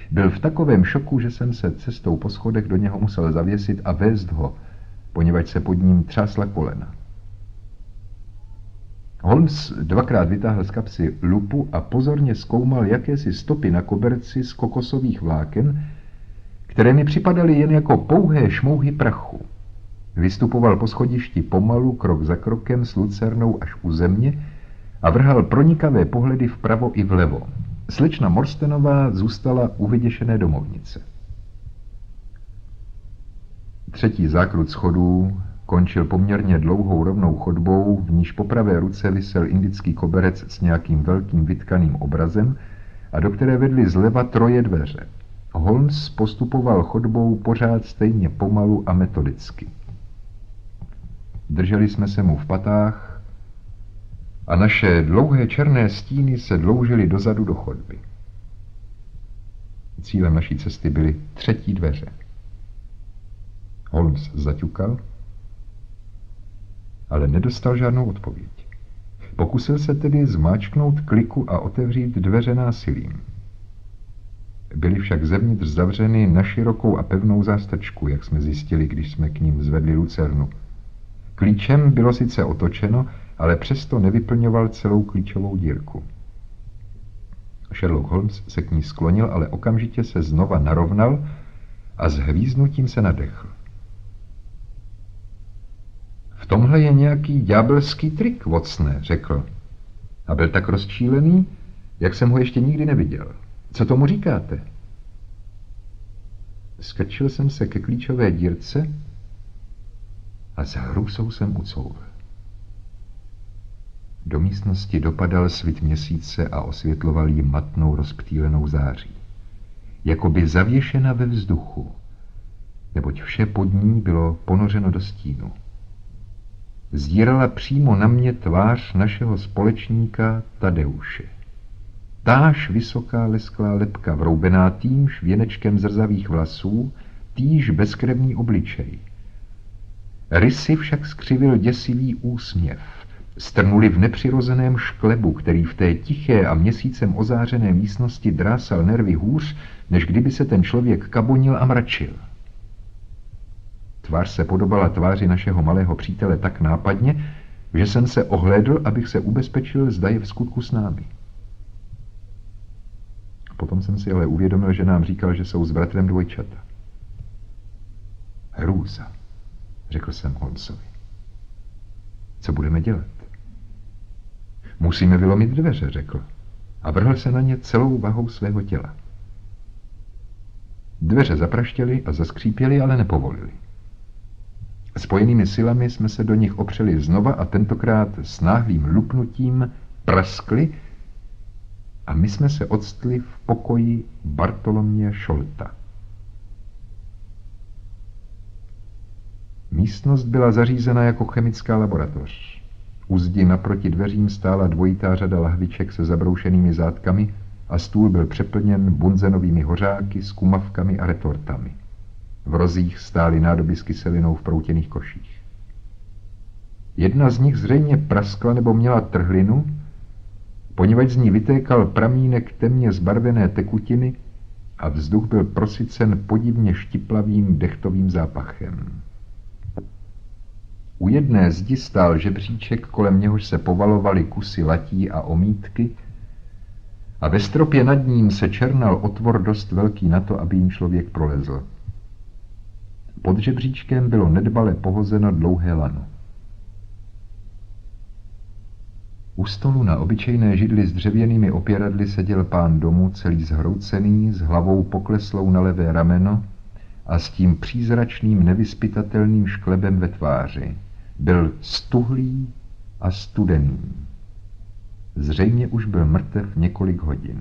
Byl v takovém šoku, že jsem se cestou po schodech do něho musel zavěsit a vést ho, poněvadž se pod ním třásla kolena. Holmes dvakrát vytáhl z kapsy lupu a pozorně zkoumal jakési stopy na koberci z kokosových vláken, které mi připadaly jen jako pouhé šmouhy prachu. Vystupoval po schodišti pomalu, krok za krokem, s lucernou až u země a vrhal pronikavé pohledy vpravo i vlevo. Slečna Morstenová zůstala u vyděšené domovnice. Třetí zákrut schodů končil poměrně dlouhou rovnou chodbou, v níž po pravé ruce visel indický koberec s nějakým velkým vytkaným obrazem a do které vedly zleva troje dveře. Holmes postupoval chodbou pořád stejně pomalu a metodicky. Drželi jsme se mu v patách a naše dlouhé černé stíny se dloužily dozadu do chodby. Cílem naší cesty byly třetí dveře. Holmes zaťukal, ale nedostal žádnou odpověď. Pokusil se tedy zmáčknout kliku a otevřít dveře násilím. Byly však zevnitř zavřeny na širokou a pevnou zástrčku, jak jsme zjistili, když jsme k ním zvedli lucernu. Klíčem bylo sice otočeno, ale přesto nevyplňoval celou klíčovou dírku. Sherlock Holmes se k ní sklonil, ale okamžitě se znova narovnal a s hvíznutím se nadechl. V tomhle je nějaký ďábelský trik, Watsone, řekl. A byl tak rozčílený, jak jsem ho ještě nikdy neviděl. Co tomu říkáte? Skrčil jsem se ke klíčové dírce a s hrůzou jsem ucouvl. Do místnosti dopadal svit měsíce a osvětloval ji matnou rozptýlenou září. Jakoby zavěšena ve vzduchu, neboť vše pod ní bylo ponořeno do stínu. Zdírala přímo na mě tvář našeho společníka Tadeuše. Táž vysoká lesklá lebka, vroubená týmž věnečkem zrzavých vlasů, týž bezkrevný obličej. Rysy však skřivil děsivý úsměv. Strnuli v nepřirozeném šklebu, který v té tiché a měsícem ozářené místnosti drásal nervy hůř, než kdyby se ten člověk kabonil a mračil. Tvář se podobala tváři našeho malého přítele tak nápadně, že jsem se ohlédl, abych se ubezpečil, zda je v skutku s námi. Potom jsem si ale uvědomil, že nám říkal, že jsou s bratrem dvojčata. Hrůza, řekl jsem Holmesovi. Co budeme dělat? Musíme vylomit dveře, řekl, a vrhl se na ně celou vahou svého těla. Dveře zapraštěly a zaskřípěly, ale nepovolili. Spojenými silami jsme se do nich opřeli znova a tentokrát s náhlým lupnutím praskli a my jsme se octli v pokoji Bartoloměje Šolta. Místnost byla zařízena jako chemická laboratoř. U zdi naproti dveřím stála dvojitá řada lahviček se zabroušenými zátkami a stůl byl přeplněn bunzenovými hořáky, skumavkami a retortami. V rozích stály nádoby s kyselinou v proutěných koších. Jedna z nich zřejmě praskla nebo měla trhlinu, poněvadž z ní vytékal pramínek temně zbarvené tekutiny a vzduch byl prosycen podivně štiplavým dechtovým zápachem. U jedné zdi stál žebříček, kolem něhož se povalovaly kusy latí a omítky, a ve stropě nad ním se černal otvor dost velký na to, aby jim člověk prolezl. Pod žebříčkem bylo nedbale pohozeno dlouhé lano. U stolu na obyčejné židli s dřevěnými opěradly seděl pán domu, celý zhroucený, s hlavou pokleslou na levé rameno a s tím přízračným nevyzpytatelným šklebem ve tváři. Byl stuhlý a studený. Zřejmě už byl mrtev několik hodin.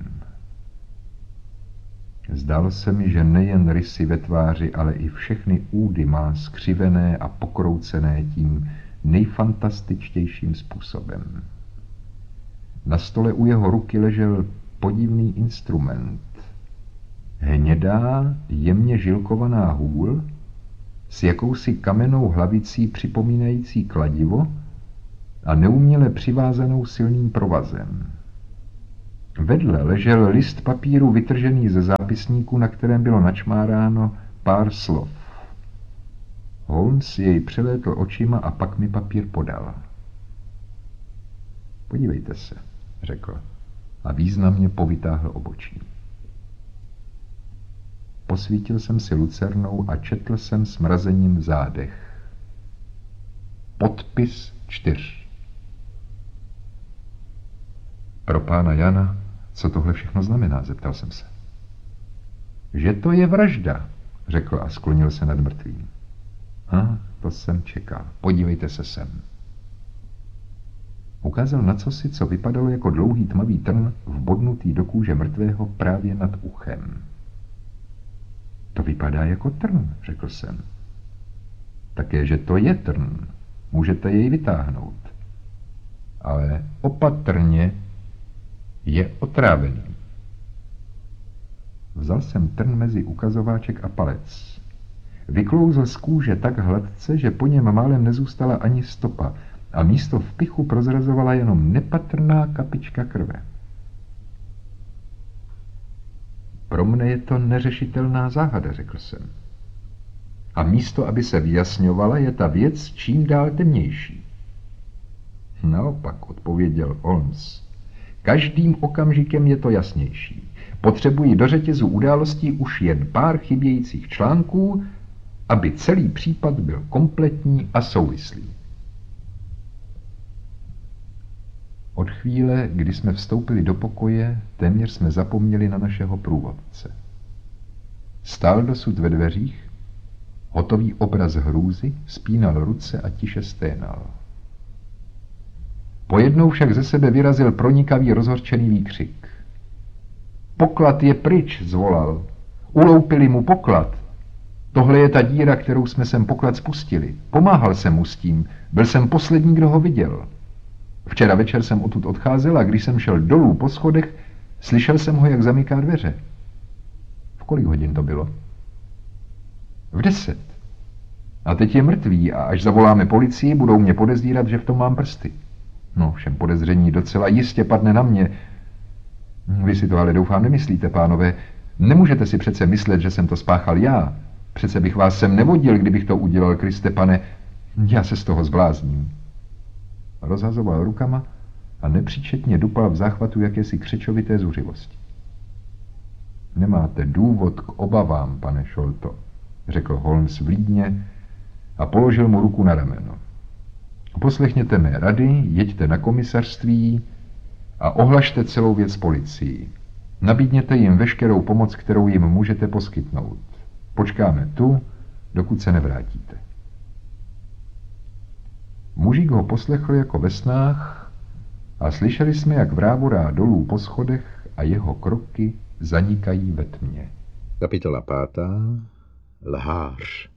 Zdálo se mi, že nejen rysy ve tváři, ale i všechny údy má skřivené a pokroucené tím nejfantastičtějším způsobem. Na stole u jeho ruky ležel podivný instrument. Hnědá, jemně žilkovaná hůl s jakousi kamennou hlavicí připomínající kladivo a neuměle přivázanou silným provazem. Vedle ležel list papíru vytržený ze zápisníku, na kterém bylo načmáráno pár slov. Holmes jej přelétl očima a pak mi papír podal. Podívejte se, řekl a významně povytáhl obočí. Posvítil jsem si lucernou a četl jsem s mrazením v zádech. Podpis 4. Pro pána Jana, co tohle všechno znamená, zeptal jsem se. Že to je vražda, řekl a sklonil se nad mrtvým. To jsem čekal. Podívejte se sem. Ukázal na cosi, co vypadalo jako dlouhý tmavý trn vbodnutý do kůže mrtvého právě nad uchem. To vypadá jako trn, řekl jsem. Také, že to je trn. Můžete jej vytáhnout. Ale opatrně, je otrávený. Vzal jsem trn mezi ukazováček a palec. Vyklouzl z kůže tak hladce, že po něm málem nezůstala ani stopa a místo vpichu prozrazovala jenom nepatrná kapička krve. Pro mne je to neřešitelná záhada, řekl jsem. A místo, aby se vyjasňovala, je ta věc čím dál temnější. Naopak, odpověděl Holmes. Každým okamžikem je to jasnější. Potřebuji do řetězu událostí už jen pár chybějících článků, aby celý případ byl kompletní a souvislý. Od chvíle, kdy jsme vstoupili do pokoje, téměř jsme zapomněli na našeho průvodce. Stál dosud ve dveřích, hotový obraz hrůzy, spínal ruce a tiše sténal. Pojednou však ze sebe vyrazil pronikavý rozhořčený výkřik. Poklad je pryč, zvolal. Uloupili mu poklad. Tohle je ta díra, kterou jsme sem poklad spustili. Pomáhal jsem mu s tím. Byl jsem poslední, kdo ho viděl. Včera večer jsem odtud odcházel a když jsem šel dolů po schodech, slyšel jsem ho, jak zamyká dveře. V kolik hodin to bylo? V 10. A teď je mrtvý a až zavoláme policii, budou mě podezírat, že v tom mám prsty. No, všem podezření docela jistě padne na mě. Vy si to ale doufám nemyslíte, pánové. Nemůžete si přece myslet, že jsem to spáchal já. Přece bych vás sem nevodil, kdybych to udělal, Kriste pane. Já se z toho zblázním. Rozhazoval rukama a nepříčetně dupal v záchvatu jakési křečovité zuřivosti. Nemáte důvod k obavám, pane Šolto, řekl Holmes vlídně a položil mu ruku na rameno. Poslechněte mé rady, jeďte na komisařství a ohlašte celou věc policii. Nabídněte jim veškerou pomoc, kterou jim můžete poskytnout. Počkáme tu, dokud se nevrátíte. Mužík ho poslechl jako ve snách a slyšeli jsme, jak vrávorá dolů po schodech a jeho kroky zanikají ve tmě. Kapitola 5. Lhář.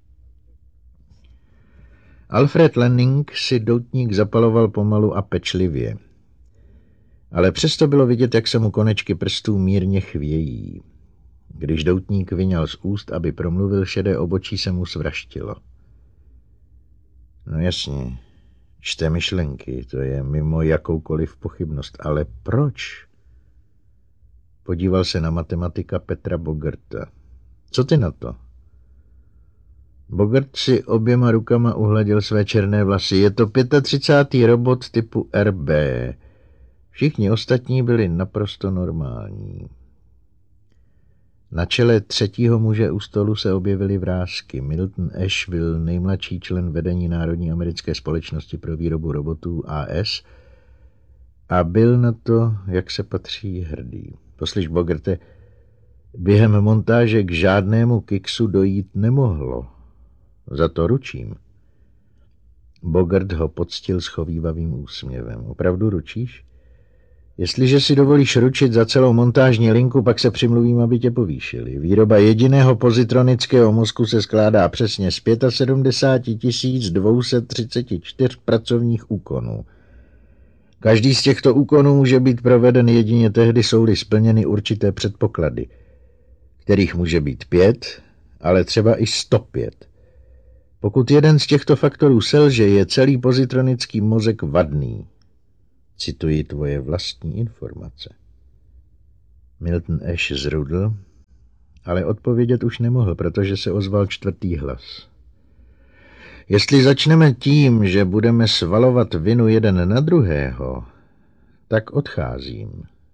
Alfred Lanning si doutník zapaloval pomalu a pečlivě. Ale přesto bylo vidět, jak se mu konečky prstů mírně chvějí. Když doutník vyňal z úst, aby promluvil, šedé obočí se mu svraštilo. No jasně, čte myšlenky, to je mimo jakoukoliv pochybnost. Ale proč? Podíval se na matematika Petra Bogarta. Co ty na to? Bogart si oběma rukama uhladil své černé vlasy. Je to 35. robot typu RB. Všichni ostatní byli naprosto normální. Na čele třetího muže u stolu se objevily vrásky. Milton Ash byl nejmladší člen vedení Národní americké společnosti pro výrobu robotů AS a byl na to, jak se patří, hrdý. Poslyš, Bogarte, během montáže k žádnému kiksu dojít nemohlo. Za to ručím. Bogart ho poctil schovívavým úsměvem. Opravdu ručíš? Jestliže si dovolíš ručit za celou montážní linku, pak se přimluvím, aby tě povýšili. Výroba jediného pozitronického mozku se skládá přesně z 75 234 pracovních úkonů. Každý z těchto úkonů může být proveden jedině tehdy, jsou-li splněny určité předpoklady, kterých může být 5, ale třeba i 105. Pokud jeden z těchto faktorů selže, je celý pozitronický mozek vadný. Cituji tvoje vlastní informace. Milton Ash zrudl, ale odpovědět už nemohl, protože se ozval čtvrtý hlas. Jestli začneme tím, že budeme svalovat vinu jeden na druhého, tak odcházím.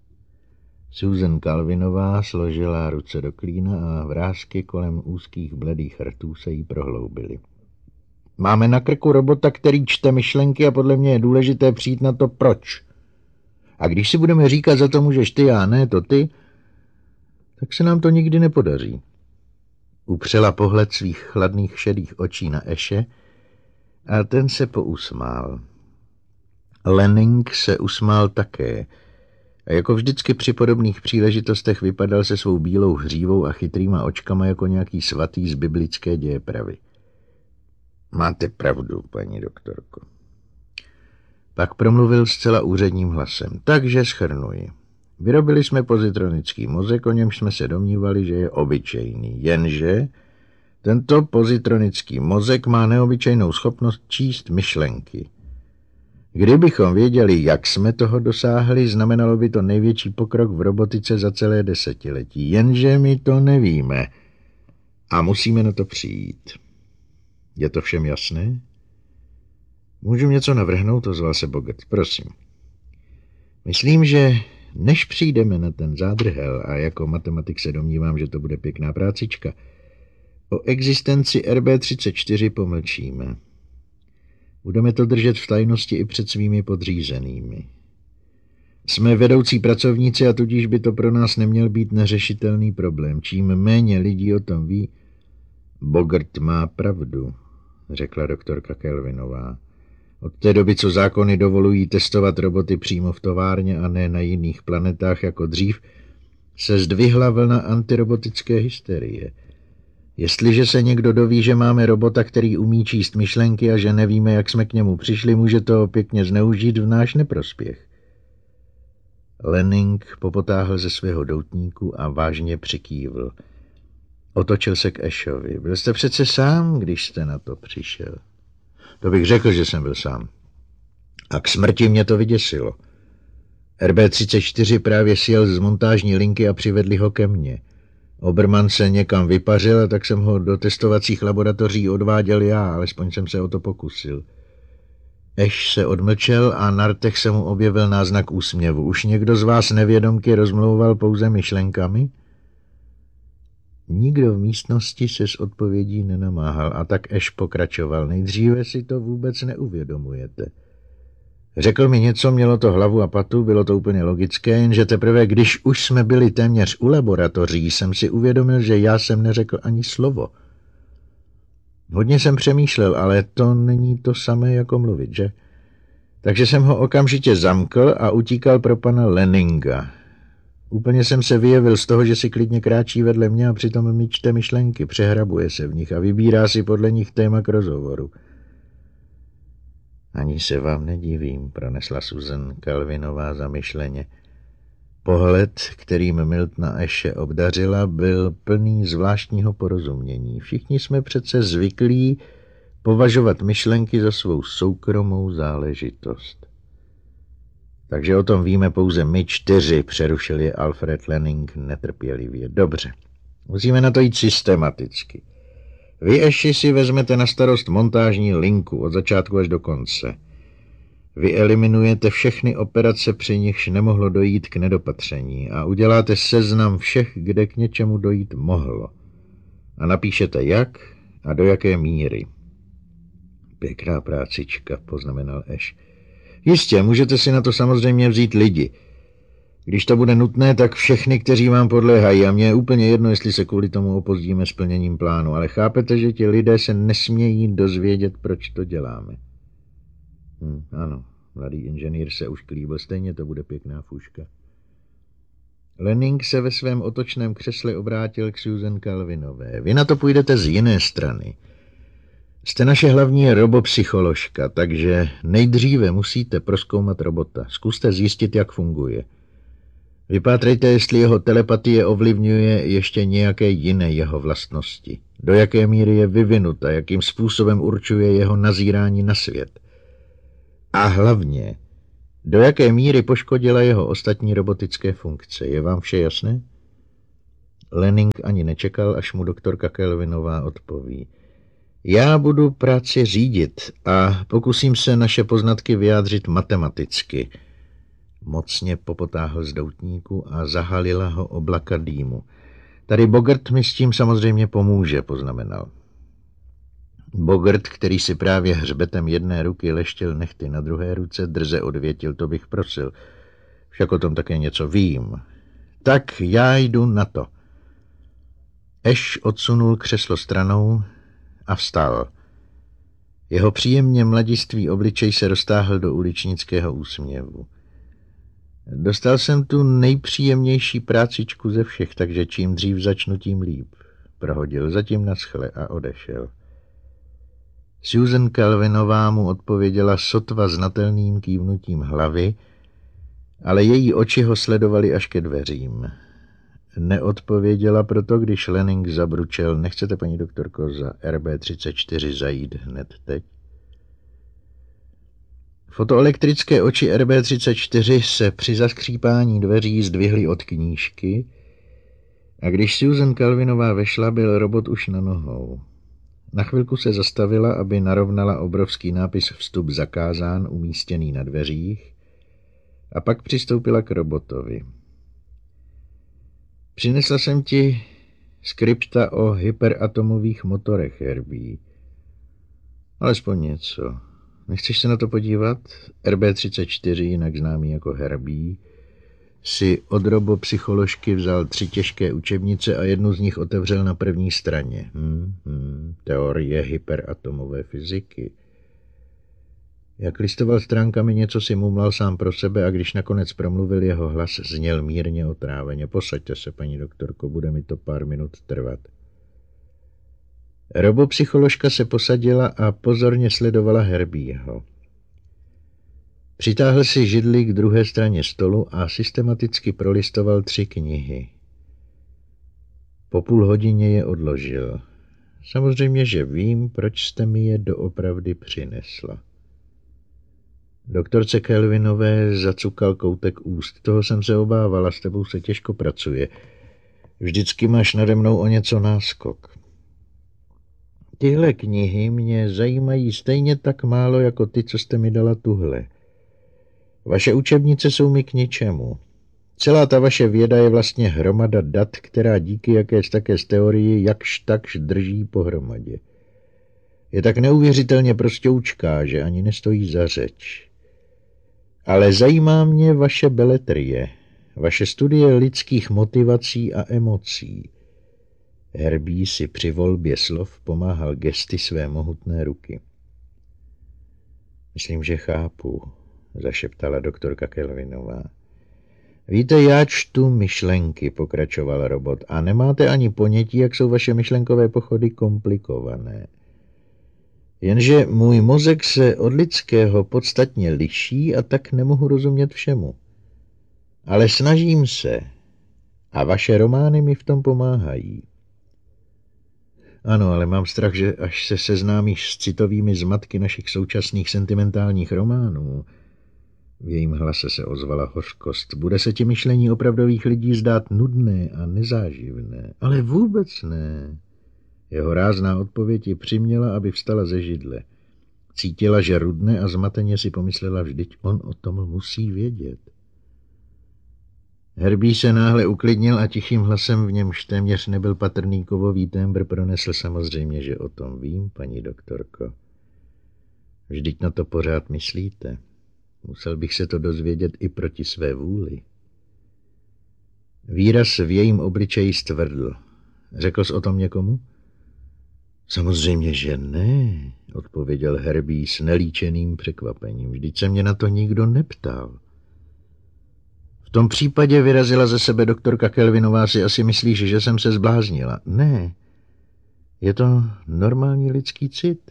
Susan Calvinová složila ruce do klína a vrásky kolem úzkých bledých rtů se jí prohloubily. Máme na krku robota, který čte myšlenky a podle mě je důležité přijít na to proč. A když si budeme říkat, za to můžeš ty a ne to ty, tak se nám to nikdy nepodaří. Upřela pohled svých chladných šedých očí na Ashe a ten se pousmál. Lanning se usmál také a jako vždycky při podobných příležitostech vypadal se svou bílou hřívou a chytrýma očkama jako nějaký svatý z biblické dějepravy. Máte pravdu, paní doktorko. Pak promluvil zcela úředním hlasem. Takže shrnuji. Vyrobili jsme pozitronický mozek, o němž jsme se domnívali, že je obyčejný. Jenže tento pozitronický mozek má neobyčejnou schopnost číst myšlenky. Kdybychom věděli, jak jsme toho dosáhli, znamenalo by to největší pokrok v robotice za celé desetiletí. Jenže my to nevíme a musíme na to přijít. Je to všem jasné? Můžu něco navrhnout, ozval se Bogart. Prosím. Myslím, že než přijdeme na ten zádrhel, a jako matematik se domnívám, že to bude pěkná prácička, o existenci RB34 pomlčíme. Budeme to držet v tajnosti i před svými podřízenými. Jsme vedoucí pracovníci a tudíž by to pro nás neměl být neřešitelný problém. Čím méně lidí o tom ví, Bogart má pravdu, řekla doktorka Calvinová. Od té doby, co zákony dovolují testovat roboty přímo v továrně a ne na jiných planetách jako dřív, se zdvihla vlna antirobotické hysterie. Jestliže se někdo doví, že máme robota, který umí číst myšlenky a že nevíme, jak jsme k němu přišli, může to pěkně zneužít v náš neprospěch. Lanning popotáhl ze svého doutníku a vážně přikývl. Otočil se k Ashovi. Byl jste přece sám, když jste na to přišel. To bych řekl, že jsem byl sám. A k smrti mě to vyděsilo. RB34 právě sjel z montážní linky a přivedli ho ke mně. Oberman se někam vypařil a tak jsem ho do testovacích laboratoří odváděl já, alespoň jsem se o to pokusil. Ash se odmlčel a na rtech se mu objevil náznak úsměvu. Už někdo z vás nevědomky rozmlouval pouze myšlenkami? Nikdo v místnosti se s odpovědí nenamáhal a tak Ash pokračoval. Nejdříve si to vůbec neuvědomujete. Řekl mi něco, mělo to hlavu a patu, bylo to úplně logické, jenže teprve když už jsme byli téměř u laboratoří, jsem si uvědomil, že já jsem neřekl ani slovo. Hodně jsem přemýšlel, ale to není to samé jako mluvit, že? Takže jsem ho okamžitě zamkl a utíkal pro pana Lanninga. Úplně jsem se vyjevil z toho, že si klidně kráčí vedle mě a přitom mi čte myšlenky, přehrabuje se v nich a vybírá si podle nich téma k rozhovoru. Ani se vám nedivím, pronesla Susan Calvinová zamyšleně. Pohled, kterým Miltona Ashe obdařila, byl plný zvláštního porozumění. Všichni jsme přece zvyklí považovat myšlenky za svou soukromou záležitost. Takže o tom víme pouze my 4, přerušil je Alfred Lanning netrpělivě. Dobře, musíme na to jít systematicky. Vy, Ashi, si vezmete na starost montážní linku od začátku až do konce. Vy eliminujete všechny operace, při nichž nemohlo dojít k nedopatření a uděláte seznam všech, kde k něčemu dojít mohlo. A napíšete jak a do jaké míry. Pěkná prácička, poznamenal Ash. Jistě, můžete si na to samozřejmě vzít lidi. Když to bude nutné, tak všechny, kteří vám podléhají, a mně je úplně jedno, jestli se kvůli tomu opozdíme s plněním plánu, ale chápete, že ti lidé se nesmějí dozvědět, proč to děláme. Ano, mladý inženýr se už klíbil, stejně to bude pěkná fuška. Lanning se ve svém otočném křesle obrátil k Susan Calvinové. Vy na to půjdete z jiné strany. Jste naše hlavní robopsycholožka, takže nejdříve musíte prozkoumat robota. Zkuste zjistit, jak funguje. Vypátrejte, jestli jeho telepatie ovlivňuje ještě nějaké jiné jeho vlastnosti. Do jaké míry je vyvinuta, jakým způsobem určuje jeho nazírání na svět. A hlavně, Do jaké míry poškodila jeho ostatní robotické funkce? Je vám vše jasné? Lanning ani nečekal, až mu doktorka Kelvinová odpoví. Já budu práci řídit a pokusím se naše poznatky vyjádřit matematicky. Mocně popotáhl z doutníku a zahalila ho oblaka dýmu. Tady Bogart mi s tím samozřejmě pomůže, poznamenal. Bogart, který si právě hřbetem jedné ruky leštil nehty na druhé ruce, drze odvětil, to bych prosil. Však o tom také něco vím. Tak já jdu na to. Ash odsunul křeslo stranou a vstal. Jeho příjemně mladistvý obličej se roztáhl do uličnického úsměvu. Dostal jsem tu nejpříjemnější prácičku ze všech, takže čím dřív začnu, tím líp. Prohodil zatím naschle a odešel. Susan Kelvinová mu odpověděla sotva znatelným kývnutím hlavy, ale její oči ho sledovaly až ke dveřím. Neodpověděla proto, když Lanning zabručel. Nechcete, paní doktorko, za RB34 zajít hned teď? Fotoelektrické oči RB34 se při zaskřípání dveří zdvihly od knížky a když Susan Kelvinová vešla, byl robot už na nohou. Na chvilku se zastavila, aby narovnala obrovský nápis Vstup zakázán umístěný na dveřích a pak přistoupila k robotovi. Přinesla jsem ti skripta o hyperatomových motorech, Herbie. Alespoň něco. Nechceš se na to podívat? RB34, jinak známý jako Herbie, si od robopsycholožky vzal 3 těžké učebnice a jednu z nich otevřel na první straně. Teorie hyperatomové fyziky. Jak listoval stránkami, něco si mumlal sám pro sebe a když nakonec promluvil, jeho hlas zněl mírně otráveně. Posaďte se, paní doktorko, bude mi to pár minut trvat. Robopsycholožka se posadila a pozorně sledovala Herbieho. Přitáhl si židli k druhé straně stolu a systematicky prolistoval 3 knihy. Po půl hodině je odložil. Samozřejmě, že vím, proč jste mi je doopravdy přinesla. Doktorce Kelvinové zacukal koutek úst. Toho jsem se obávala, s tebou se těžko pracuje. Vždycky máš nade mnou o něco náskok. Tyhle knihy mě zajímají stejně tak málo, jako ty, co jste mi dala tuhle. Vaše učebnice jsou mi k ničemu. Celá ta vaše věda je vlastně hromada dat, která díky jakéž také z teorii jakž takž drží pohromadě. Je tak neuvěřitelně prostoučká, že ani nestojí za řeč. Ale zajímá mě vaše beletrie, vaše studie lidských motivací a emocí. Herbie si při volbě slov pomáhal gesty své mohutné ruky. Myslím, že chápu, zašeptala doktorka Kelvinová. Víte, já čtu myšlenky, pokračoval robot, a nemáte ani ponětí, jak jsou vaše myšlenkové pochody komplikované. Jenže můj mozek se od lidského podstatně liší a tak nemohu rozumět všemu. Ale snažím se a vaše romány mi v tom pomáhají. Ano, ale mám strach, že až se seznámíš s citovými zmatky našich současných sentimentálních románů, v jejím hlase se ozvala hořkost, bude se ti myšlení opravdových lidí zdát nudné a nezáživné. Ale vůbec ne. Jeho rázná odpověď ji přiměla, aby vstala ze židle. Cítila, že rudne a zmateně si pomyslela, vždyť on o tom musí vědět. Herbie se náhle uklidnil a tichým hlasem, v němž téměř nebyl patrný kovový tembr, pronesl: samozřejmě, že o tom vím, paní doktorko. Vždyť na to pořád myslíte. Musel bych se to dozvědět i proti své vůli. Výraz v jejím obličeji stvrdl. Řekl jsi o tom někomu? Samozřejmě, že ne, odpověděl Herbie s nelíčeným překvapením. Vždyť se mě na to nikdo neptal. V tom případě, vyrazila ze sebe doktorka Kelvinová, si asi myslíš, že jsem se zbláznila. Ne, je to normální lidský cit.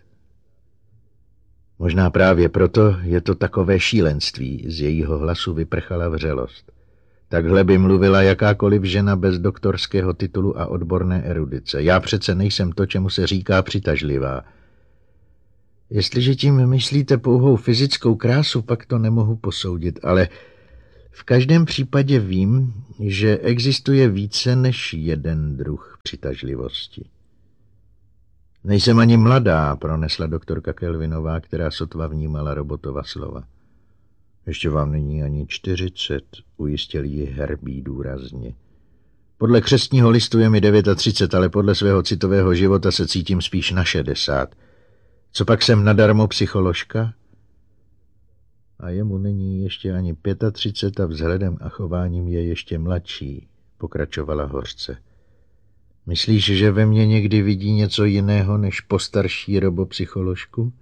Možná právě proto je to takové šílenství, z jejího hlasu vyprchala vřelost. Takhle by mluvila jakákoliv žena bez doktorského titulu a odborné erudice. Já přece nejsem to, čemu se říká přitažlivá. Jestliže tím myslíte pouhou fyzickou krásu, pak to nemohu posoudit, ale v každém případě vím, že existuje více než jeden druh přitažlivosti. Nejsem ani mladá, pronesla doktorka Kelvinová, která sotva vnímala robotova slova. Ještě vám není ani 40, ujistil ji Herbie důrazně. Podle křestního listu je mi 39, ale podle svého citového života se cítím spíš na 60. Co pak jsem nadarmo psycholožka? A jemu není ještě ani 35 a vzhledem a chováním je ještě mladší, pokračovala hořce. Myslíš, že ve mně někdy vidí něco jiného než postarší robopsycholožku?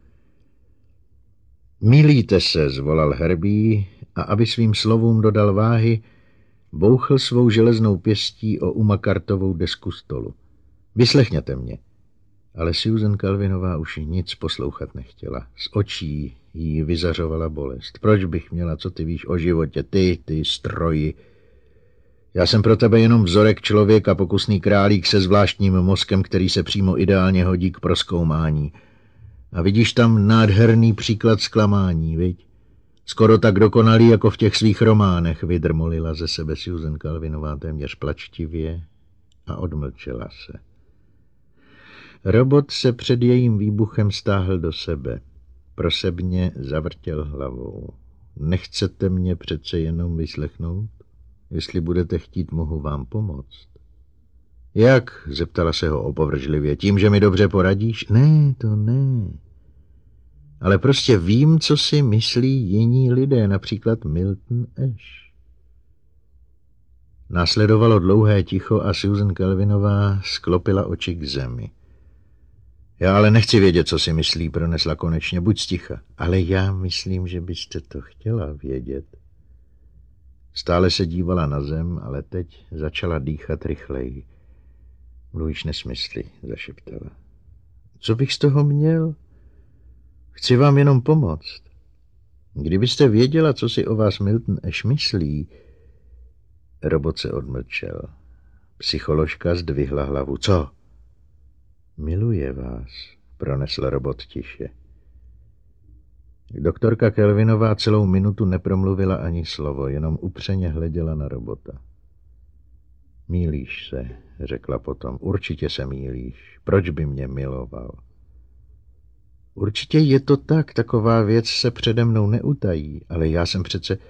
Mýlíte se, zvolal Herbie a aby svým slovům dodal váhy, bouchl svou železnou pěstí o umakartovou desku stolu. Vyslechněte mě. Ale Susan Kelvinová už nic poslouchat nechtěla. Z očí jí vyzařovala bolest. Proč bych měla, co ty víš o životě, ty stroji? Já jsem pro tebe jenom vzorek člověka, pokusný králík se zvláštním mozkem, který se přímo ideálně hodí k prozkoumání. A vidíš tam nádherný příklad zklamání, viď? Skoro tak dokonalý, jako v těch svých románech, vydrmolila ze sebe Susan Kelvinová téměř plačtivě a odmlčela se. Robot se před jejím výbuchem stáhl do sebe. Prosebně zavrtěl hlavou. Nechcete mě přece jenom vyslechnout? Jestli budete chtít, mohu vám pomoct. Jak? Zeptala se ho opovržlivě. Tím, že mi dobře poradíš? Ne, to ne. Ale prostě vím, co si myslí jiní lidé, například Milton Ash. Následovalo dlouhé ticho a Susan Kelvinová sklopila oči k zemi. Já ale nechci vědět, co si myslí, pronesla konečně, buď sticha. Ale já myslím, že byste to chtěla vědět. Stále se dívala na zem, ale teď začala dýchat rychleji. Mluvíš nesmysly, zašeptala. Co bych z toho měl? Chci vám jenom pomoct. Kdybyste věděla, co si o vás Milton Ash myslí... Robot se odmlčel. Psycholožka zdvihla hlavu. Co? Miluje vás, pronesl robot tiše. Doktorka Kelvinová celou minutu nepromluvila ani slovo, jenom upřeně hleděla na robota. Mýlíš se, řekla potom. Určitě se mýlíš. Proč by mě miloval? Určitě je to tak, taková věc se přede mnou neutají, ale já jsem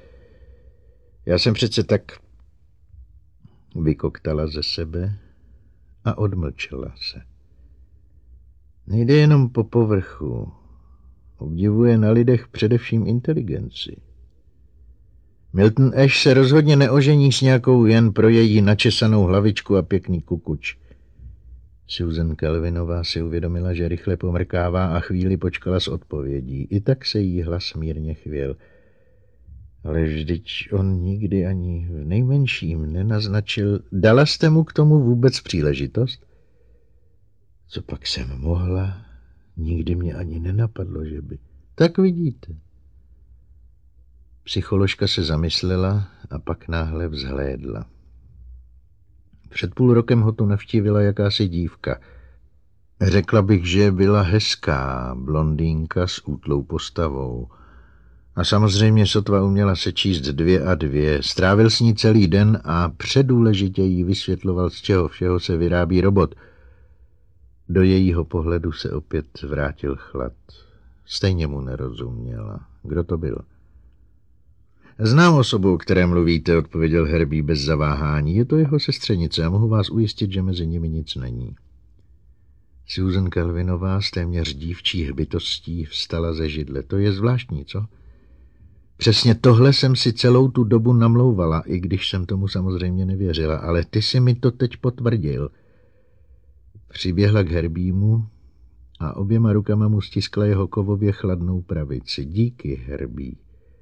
přece tak... Vykoktala ze sebe a odmlčela se. Nejde jenom po povrchu. Obdivuje na lidech především inteligenci. Milton Ash se rozhodně neožení s nějakou jen pro její načesanou hlavičku a pěkný kukuč. Susan Kelvinová si uvědomila, že rychle pomrkává a chvíli počkala s odpovědí. I tak se jí hlas mírně chvěl. Ale vždyť on nikdy ani v nejmenším nenaznačil. Dala jste mu k tomu vůbec příležitost? Co pak jsem mohla? Nikdy mě ani nenapadlo, že by. Tak vidíte. Psycholožka se zamyslela a pak náhle vzhlédla. Před půl rokem ho tu navštívila jakási dívka. Řekla bych, že byla hezká, blondýnka s útlou postavou. A samozřejmě sotva uměla sečíst 2 a 2. Strávil s ní celý den a předůležitě jí vysvětloval, z čeho všeho se vyrábí robot. Do jejího pohledu se opět vrátil chlad. Stejně mu nerozuměla. Kdo to byl? Znám osobu, o které mluvíte, odpověděl Herbie bez zaváhání. Je to jeho sestřenice a mohu vás ujistit, že mezi nimi nic není. Susan Kelvinová s téměř dívčí hbitostí vstala ze židle. To je zvláštní, co? Přesně tohle jsem si celou tu dobu namlouvala, i když jsem tomu samozřejmě nevěřila, ale ty si mi to teď potvrdil. Přiběhla k Herbiemu a oběma rukama mu stiskla jeho kovově chladnou pravici. Díky, Herbie.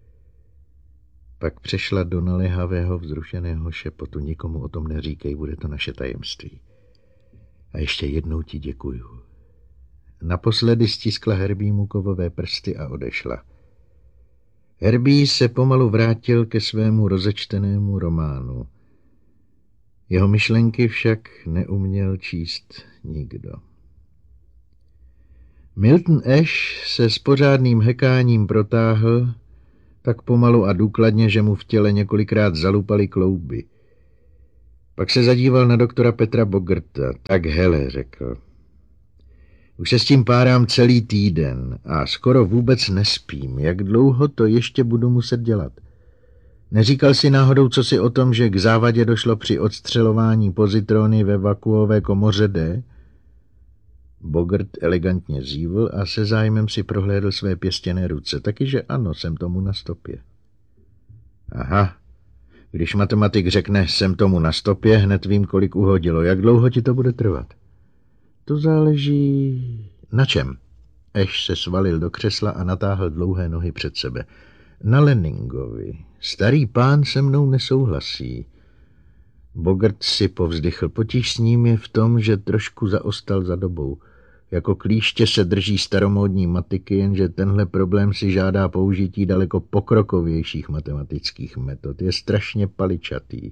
Pak přešla do naléhavého vzrušeného šepotu. Nikomu o tom neříkej, bude to naše tajemství. A ještě jednou ti děkuju. Naposledy stiskla Herbiemu kovové prsty a odešla. Herbie se pomalu vrátil ke svému rozečtenému románu. Jeho myšlenky však neuměl číst nikdo. Milton Ash se s pořádným hekáním protáhl, tak pomalu a důkladně, že mu v těle několikrát zalupaly klouby. Pak se zadíval na doktora Petra Bogarta. Tak hele, řekl. Už se s tím párám celý týden a skoro vůbec nespím. Jak dlouho to ještě budu muset dělat? Neříkal si náhodou co si o tom, že k závadě došlo při odstřelování pozitrony ve vakuové komoře D? Bogart elegantně zívl a se zájmem si prohlédl své pěstěné ruce. Taky, že ano, jsem tomu na stopě. Aha, když matematik řekne, jsem tomu na stopě, hned vím, kolik uhodilo. Jak dlouho ti to bude trvat? To záleží... Na čem? Ash se svalil do křesla a natáhl dlouhé nohy před sebe. Na Leningovi. Starý pán se mnou nesouhlasí. Bogart si povzdychl. Potíž s ním je v tom, že trošku zaostal za dobou. Jako klíště se drží staromódní matiky, jenže tenhle problém si žádá použití daleko pokrokovějších matematických metod. Je strašně paličatý.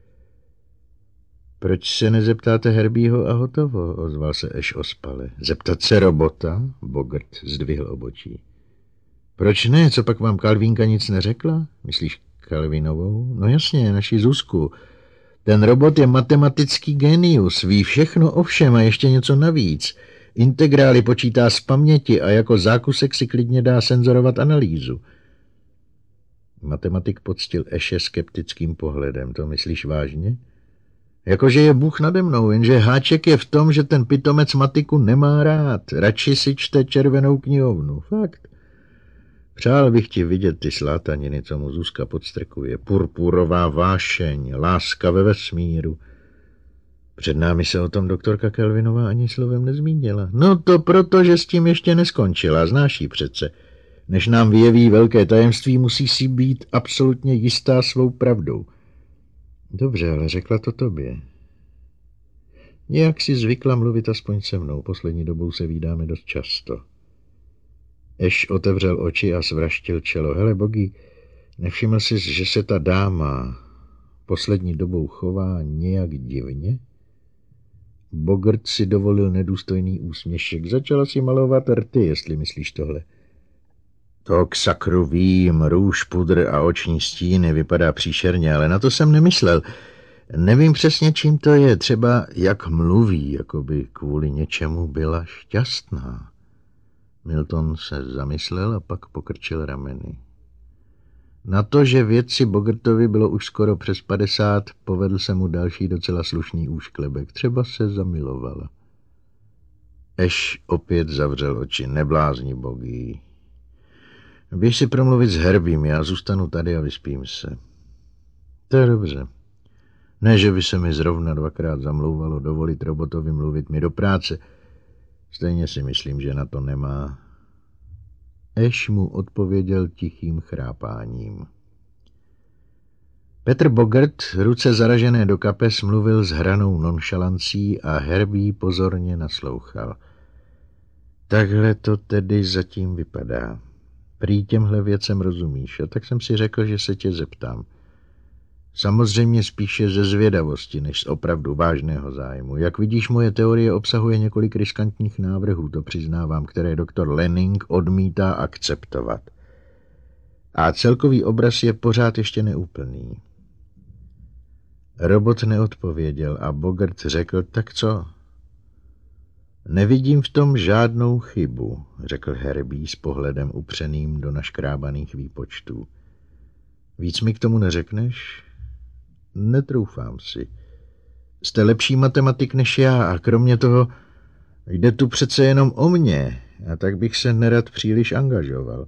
Proč se nezeptáte Herbieho a hotovo? Ozval se Ash ospale. Zeptat se robota? Bogart zdvihl obočí. Proč ne? Co pak vám Kalvínka nic neřekla? Myslíš Kalvinovou? No jasně, naši Zuzku. Ten robot je matematický génius, ví všechno o všem a ještě něco navíc. Integrály počítá z paměti a jako zákusek si klidně dá senzorovat analýzu. Matematik poctil Ashe skeptickým pohledem. To myslíš vážně? Jakože je Bůh nade mnou, jenže háček je v tom, že ten pitomec matiku nemá rád. Radši si čte červenou knihovnu. Fakt. Přál bych ti vidět ty slátaniny, co mu Zuzka podstrkuje. Purpurová vášeň, láska ve vesmíru. Před námi se o tom doktorka Kelvinová ani slovem nezmínila. No to proto, že s tím ještě neskončila, znáš jí přece. Než nám vyjeví velké tajemství, musí si být absolutně jistá svou pravdou. Dobře, ale řekla to tobě. Nějak si zvykla mluvit aspoň se mnou, poslední dobou se vídáme dost často. Ash otevřel oči a svraštil čelo. Hele, Bogi, nevšiml jsi, že se ta dáma poslední dobou chová nějak divně? Bogart si dovolil nedůstojný úsměšek. Začala si malovat rty, jestli myslíš tohle. To k sakru vím, růž, pudr a oční stíny vypadá příšerně, ale na to jsem nemyslel. Nevím přesně, čím to je, třeba jak mluví, jako by kvůli něčemu byla šťastná. Milton se zamyslel a pak pokrčil rameny. Na to, že vědci Bogartovi bylo už skoro přes 50, povedl se mu další docela slušný úšklebek. Třeba se zamilovala. Ash opět zavřel oči. Neblázni, Bogi. Běž si promluvit s Herbím, já zůstanu tady a vyspím se. To je dobře. Ne, že by se mi zrovna 2krát zamlouvalo dovolit robotovi mluvit mi do práce. Stejně si myslím, že na to nemá. Ash mu odpověděl tichým chrápáním. Petr Bogart, ruce zaražené do kapes, mluvil s hranou nonšalancí a Herbie pozorně naslouchal. Takhle to tedy zatím vypadá. Prý těmhle věcem rozumíš, a tak jsem si řekl, že se tě zeptám. Samozřejmě spíše ze zvědavosti, než z opravdu vážného zájmu. Jak vidíš, moje teorie obsahuje několik riskantních návrhů, to přiznávám, které doktor Lenning odmítá akceptovat. A celkový obraz je pořád ještě neúplný. Robot neodpověděl a Bogart řekl, tak co? Nevidím v tom žádnou chybu, řekl Herbie s pohledem upřeným do naškrábaných výpočtů. Víc mi k tomu neřekneš? Netroufám si. Jste lepší matematik než já a kromě toho jde tu přece jenom o mě a tak bych se nerad příliš angažoval.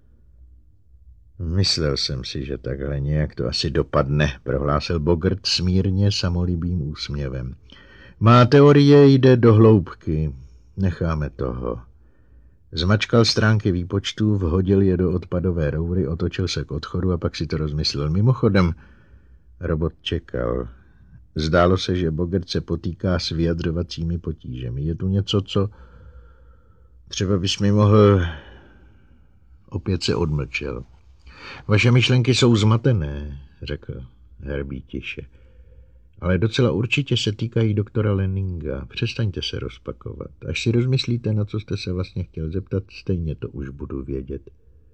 Myslel jsem si, že takhle nějak to asi dopadne, prohlásil Bogart s mírně samolibým úsměvem. Má teorie jde do hloubky. Necháme toho. Zmačkal stránky výpočtů, vhodil je do odpadové roury, otočil se k odchodu a pak si to rozmyslel. Mimochodem, robot čekal. Zdálo se, že Bogart se potýká s vyjadřovacími potížemi. Je tu něco, co třeba bys mi mohl... Opět se odmlčel. Vaše myšlenky jsou zmatené, řekl Herbie tiše. ale docela určitě se týkají doktora Leninga. Přestaňte se rozpakovat. Až si rozmyslíte, na co jste se vlastně chtěl zeptat, stejně to už budu vědět.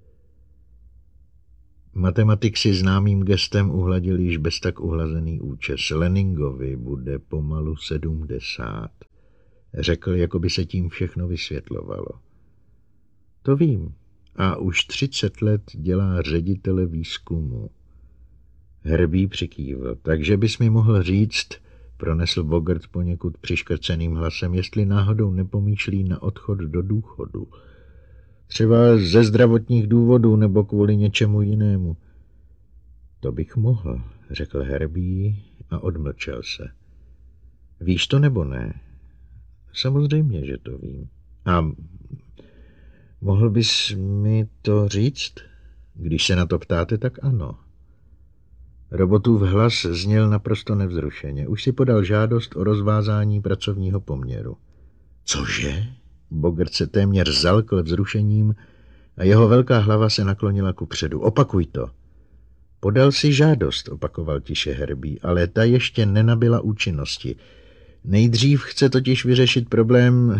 Matematik si známým gestem uhladil již bez tak uhlazený účes. Leningovi bude pomalu 70. Řekl, jako by se tím všechno vysvětlovalo. To vím. A už 30 let dělá ředitele výzkumu. Herbie přikývl. Takže bys mi mohl říct, pronesl Bogart poněkud přiškrceným hlasem, jestli náhodou nepomýšlí na odchod do důchodu. Třeba ze zdravotních důvodů nebo kvůli něčemu jinému. To bych mohl, řekl Herbie a odmlčel se. Víš to nebo ne? Samozřejmě, že to vím. A mohl bys mi to říct? Když se na to ptáte, tak ano. Robotův hlas zněl naprosto nevzrušeně. Už si podal žádost o rozvázání pracovního poměru. Cože? Bogart se téměř zalkl vzrušením a jeho velká hlava se naklonila kupředu. Opakuj to. Podal si žádost, opakoval tiše Herbie, ale ta ještě nenabyla účinnosti. Nejdřív chce totiž vyřešit problém...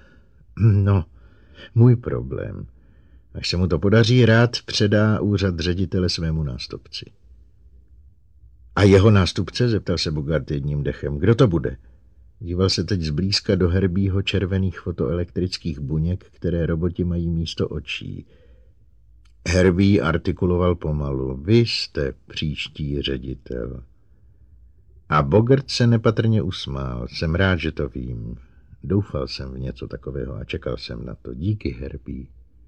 můj problém. Až se mu to podaří, rád předá úřad ředitele svému nástupci. A jeho nástupce? Zeptal se Bogart jedním dechem. Kdo to bude? Díval se teď zblízka do Herbieho červených fotoelektrických buněk, které roboti mají místo očí. Herbie artikuloval pomalu. Vy jste příští ředitel. A Bogart se nepatrně usmál. Jsem rád, že to vím. Doufal jsem v něco takového a čekal jsem na to. Díky, Herbie.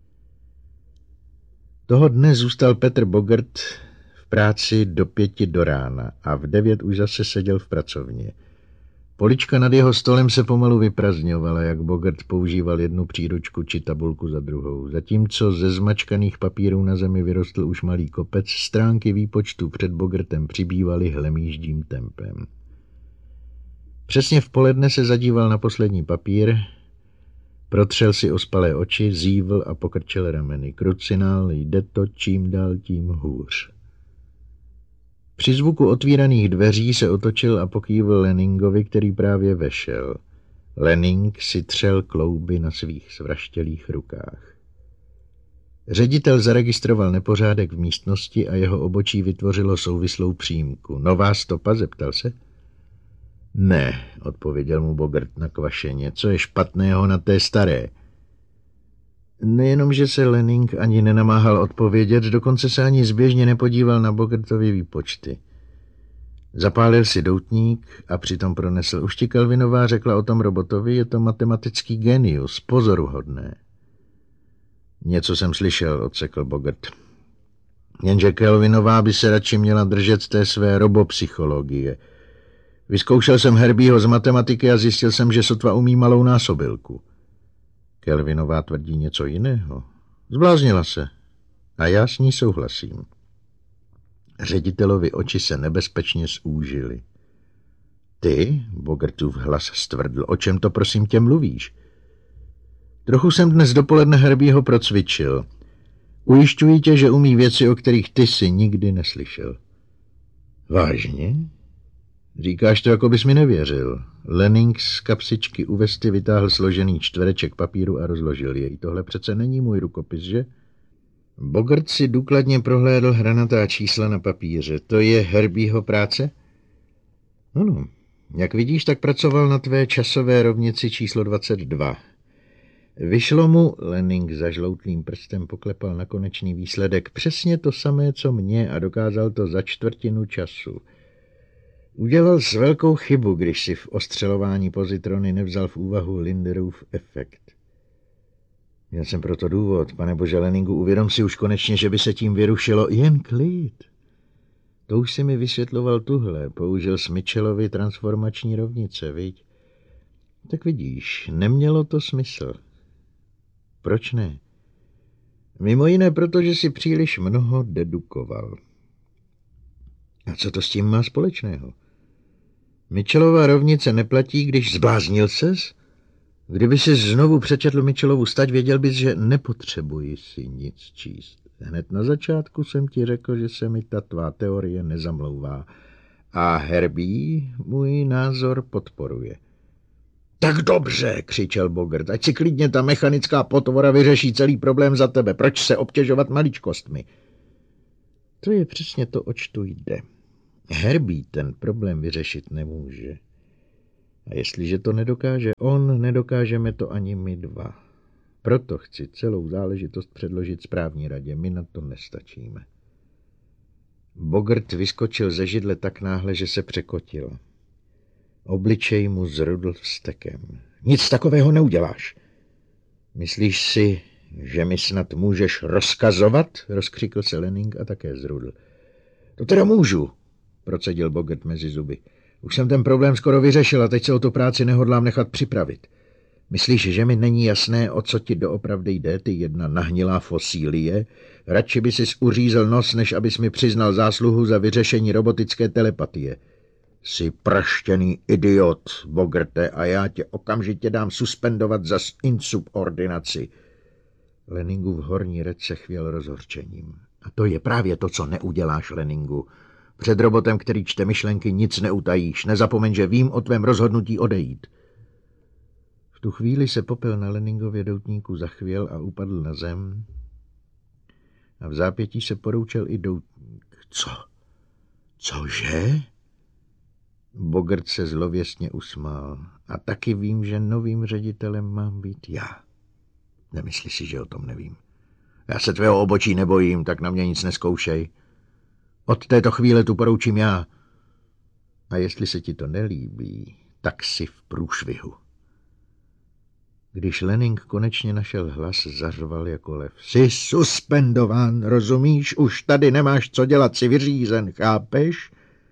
Toho dne zůstal Petr Bogart v práci do 5 do rána a v 9 už zase seděl v pracovně. Polička nad jeho stolem se pomalu vyprazňovala, jak Bogart používal jednu příručku či tabulku za druhou. Zatímco ze zmačkaných papírů na zemi vyrostl už malý kopec, stránky výpočtu před Bogartem přibývaly hlemýždím tempem. Přesně v poledne se zadíval na poslední papír, protřel si ospalé oči, zívl a pokrčil rameny. Krucinál, jde to čím dál tím hůř. Při zvuku otvíraných dveří se otočil a pokývl Leningovi, který právě vešel. Lening si třel klouby na svých svraštělých rukách. Ředitel zaregistroval nepořádek v místnosti a jeho obočí vytvořilo souvislou přímku. Nová stopa, zeptal se? Ne, odpověděl mu Bogart nakvašeně. Co je špatného na té staré? Nejenom, že se Lening ani nenamáhal odpovědět, dokonce se ani zběžně nepodíval na Bogartovy výpočty. Zapálil si doutník a přitom pronesl. Už ti Kelvinová řekla o tom robotovi, je to matematický genius, pozoruhodné. Něco jsem slyšel, odsekl Bogart. Jenže Kelvinová by se radši měla držet té své robopsychologie. Vyzkoušel jsem Herbieho z matematiky a zjistil jsem, že sotva umí malou násobilku. Kelvinová tvrdí něco jiného. Zbláznila se. A já s ní souhlasím. Ředitelovi oči se nebezpečně zúžily. Ty, Bogartův hlas stvrdl, o čem to prosím tě mluvíš? Trochu jsem dnes dopoledne Herbieho procvičil. Ujišťuji tě, že umí věci, o kterých ty si nikdy neslyšel. Vážně? Říkáš to, jako bys mi nevěřil. Lening z kapsičky u vesty vytáhl složený čtvereček papíru a rozložil jej. Tohle přece není můj rukopis, že? Bogart si důkladně prohlédl hranatá čísla na papíře. To je Herbieho práce? Ano. Jak vidíš, tak pracoval na tvé časové rovnici číslo 22. Vyšlo mu, Lening zažloutlým prstem poklepal na konečný výsledek, přesně to samé, co mě, a dokázal to za čtvrtinu času. Udělal s velkou chybu, když si v ostřelování pozitrony nevzal v úvahu Linderův efekt. Měl jsem proto důvod, pane bože Leningu, uvědom si už konečně, že by se tím vyrušilo. Jen klid. To už si mi vysvětloval tuhle, použil s Mitchellovy transformační rovnice, viď? Tak vidíš, nemělo to smysl. Proč ne? Mimo jiné, protože si příliš mnoho dedukoval. A co to s tím má společného? Mitchellova rovnice neplatí, když zbláznil ses? Kdyby si znovu přečetl Mitchellovu stať, věděl bys, že nepotřebuji si nic číst. Hned na začátku jsem ti řekl, že se mi ta tvá teorie nezamlouvá. A Herbie můj názor podporuje. Tak dobře, křičel Bogart, ať si klidně ta mechanická potvora vyřeší celý problém za tebe. Proč se obtěžovat maličkostmi? To je přesně to, oč tu jde. Herbie ten problém vyřešit nemůže. A jestliže to nedokáže on, nedokážeme to ani my dva. Proto chci celou záležitost předložit správní radě. My na to nestačíme. Bogart vyskočil ze židle tak náhle, že se překotil. Obličej mu zrudl vztekem. Nic takového neuděláš. Myslíš si, že mi snad můžeš rozkazovat? Rozkřikl se Lening a také zrudl. To teda můžu, procedil Bogart mezi zuby. Už jsem ten problém skoro vyřešil a teď se o tu práci nehodlám nechat připravit. Myslíš, že mi není jasné, o co ti doopravdy jde, ty jedna nahnilá fosílie? Radši by sis uřízl nos, než abys mi přiznal zásluhu za vyřešení robotické telepatie. Jsi praštěný idiot, Bogarte, a já tě okamžitě dám suspendovat za insubordinaci. Leningův horní red se chvěl rozhořčením. A to je právě to, co neuděláš, Leningu. Před robotem, který čte myšlenky, nic neutajíš. Nezapomeň, že vím o tvém rozhodnutí odejít. V tu chvíli se popel na Leningově doutníku zachvěl a upadl na zem. A v zápětí se poroučel i doutník. Co? Cože? Bogart se zlověstně usmál. A taky vím, že novým ředitelem mám být já. Nemyslíš si, že o tom nevím. Já se tvého obočí nebojím, tak na mě nic neskoušej. Od této chvíle tu poroučím já. A jestli se ti to nelíbí, tak si v průšvihu. Když Lening konečně našel hlas, zařval jako lev. Jsi suspendován, rozumíš? Už tady nemáš co dělat, si vyřízen, chápeš?